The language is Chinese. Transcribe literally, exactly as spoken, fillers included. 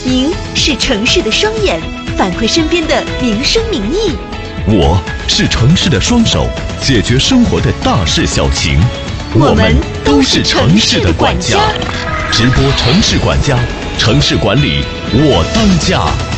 您是城市的双眼，反馈身边的民生民意； 我是城市的双手，解决生活的大事小情。 我们都是城市的管家。 直播城市管家，城市管理我当家。